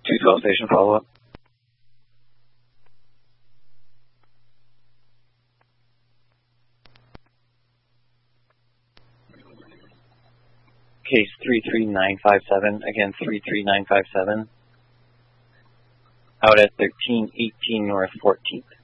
212 station follow-up. Case 33957, again 33957, out at 1318 North 14th.